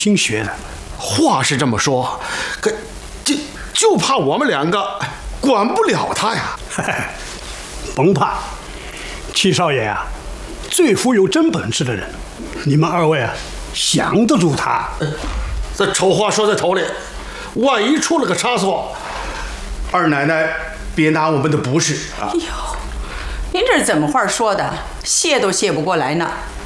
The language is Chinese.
新学的。 话是这么说，可就怕我们两个管不了他呀。 甭怕，七少爷啊，最服有真本事的人，你们二位啊，降得住他。 这丑话说在头里，万一出了个差错， 二奶奶别拿我们的不是啊！ 哎呦，您这是怎么话说的？谢都谢不过来呢。